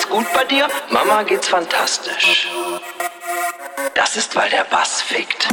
gut bei dir? Mama geht's fantastisch. Das ist, weil der Bass fickt.